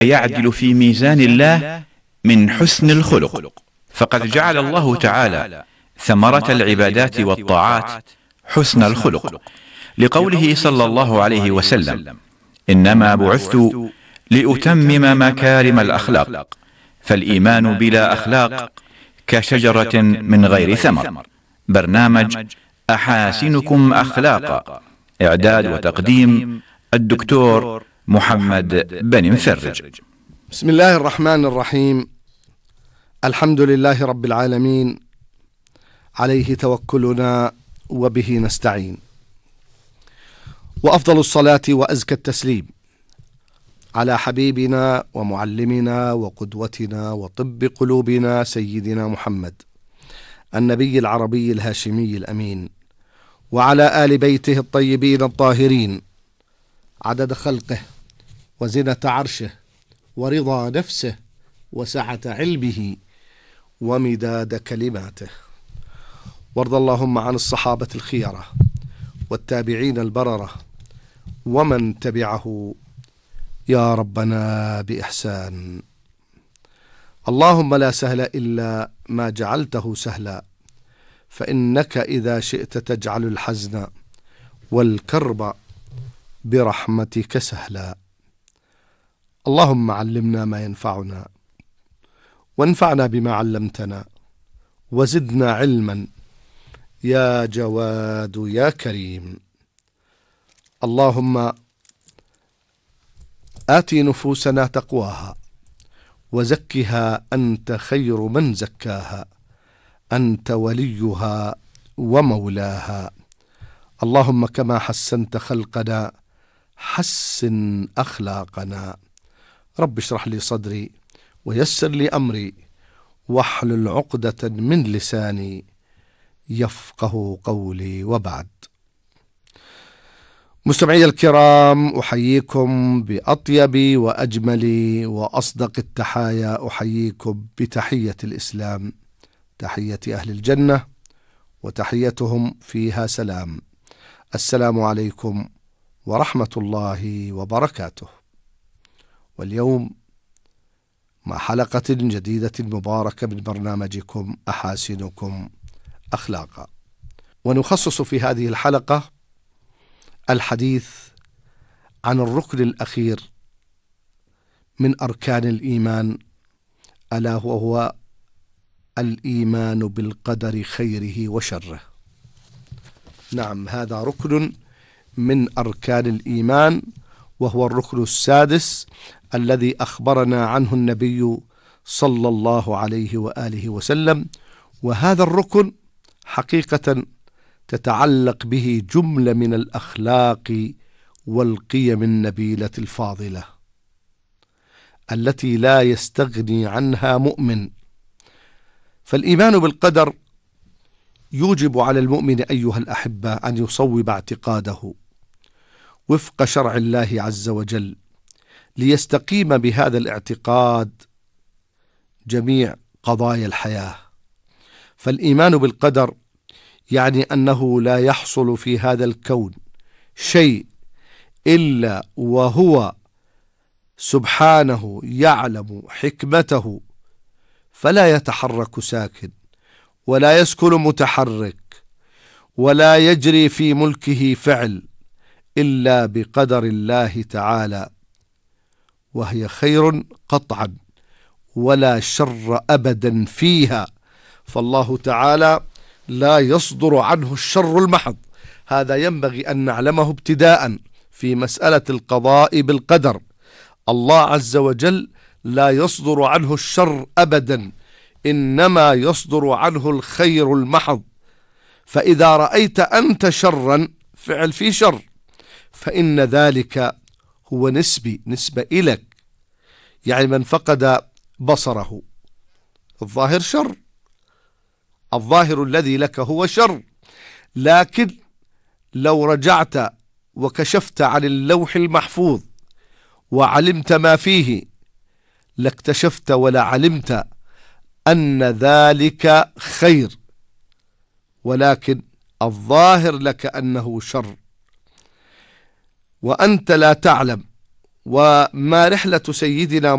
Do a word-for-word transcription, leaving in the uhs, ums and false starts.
يعدل في ميزان الله من حسن الخلق، فقد جعل الله تعالى ثمرة العبادات والطاعات حسن الخلق، لقوله صلى الله عليه وسلم: إنما بعثت لأتمم مكارم الأخلاق، فالإيمان بلا أخلاق كشجرة من غير ثمر. برنامج أحاسنكم أخلاقا، إعداد وتقديم الدكتور محمد بن مفرج. بسم الله الرحمن الرحيم. الحمد لله رب العالمين، عليه توكلنا وبه نستعين، وأفضل الصلاة وأزكى التسليم على حبيبنا ومعلمنا وقدوتنا وطب قلوبنا سيدنا محمد النبي العربي الهاشمي الأمين، وعلى آل بيته الطيبين الطاهرين، عدد خلقه وزنة عرشه ورضا نفسه وسعة علمه ومداد كلماته. وارض اللهم عن الصحابة الخيرة والتابعين البررة ومن تبعه يا ربنا بإحسان. اللهم لا سهل إلا ما جعلته سهلا، فإنك إذا شئت تجعل الحزن والكرب برحمتك سهلا. اللهم علمنا ما ينفعنا، وانفعنا بما علمتنا، وزدنا علما يا جواد يا كريم. اللهم آت نفوسنا تقواها وزكها أنت خير من زكاها، أنت وليها ومولاها. اللهم كما حسنت خلقنا حسن أخلاقنا. رب اشرح لي صدري ويسر لي أمري واحلل عقدة من لساني يفقه قولي. وبعد، مستمعي الكرام، أحييكم بأطيب وأجمل وأصدق التحايا، أحييكم بتحية الإسلام، تحية أهل الجنة، وتحيتهم فيها سلام. السلام عليكم ورحمة الله وبركاته. واليوم مع حلقة جديدة مباركة من برنامجكم أحاسنكم أخلاقا، ونخصص في هذه الحلقة الحديث عن الركن الأخير من أركان الإيمان، ألا وهو الإيمان بالقدر خيره وشره. نعم، هذا ركن من أركان الإيمان، وهو الركن السادس الذي أخبرنا عنه النبي صلى الله عليه وآله وسلم. وهذا الركن حقيقة تتعلق به جملة من الأخلاق والقيم النبيلة الفاضلة التي لا يستغني عنها مؤمن. فالإيمان بالقدر يوجب على المؤمن أيها الأحبة أن يصوب اعتقاده وفق شرع الله عز وجل، ليستقيم بهذا الاعتقاد جميع قضايا الحياة. فالإيمان بالقدر يعني أنه لا يحصل في هذا الكون شيء إلا وهو سبحانه يعلم حكمته، فلا يتحرك ساكن، ولا يسكن متحرك، ولا يجري في ملكه فعل إلا بقدر الله تعالى، وهي خير قطعا ولا شر أبدا فيها. فالله تعالى لا يصدر عنه الشر المحض. هذا ينبغي أن نعلمه ابتداء في مسألة القضاء بالقدر. الله عز وجل لا يصدر عنه الشر أبدا، إنما يصدر عنه الخير المحض. فإذا رأيت أنت شرا، فعل في شر، فإن ذلك هو نسبي، نسبة إليك. يعني من فقد بصره الظاهر شر، الظاهر الذي لك هو شر. لكن لو رجعت وكشفت عن اللوح المحفوظ وعلمت ما فيه لاكتشفت ولا علمت أن ذلك خير، ولكن الظاهر لك أنه شر، وأنت لا تعلم وما رحلة سيدنا